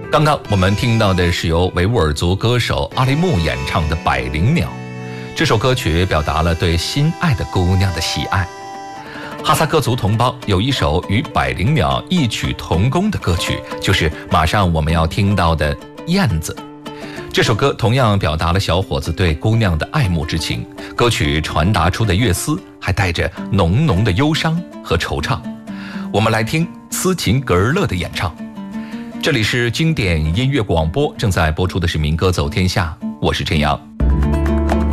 刚刚我们听到的是由维吾尔族歌手阿里木演唱的《百灵鸟》，这首歌曲表达了对心爱的姑娘的喜爱。哈萨克族同胞有一首与百灵鸟异曲同工的歌曲，就是马上我们要听到的《燕子》。这首歌同样表达了小伙子对姑娘的爱慕之情，歌曲传达出的乐思还带着浓浓的忧伤和惆怅。我们来听斯琴格尔勒的演唱。这里是经典音乐广播，正在播出的是民歌走天下，我是陈阳。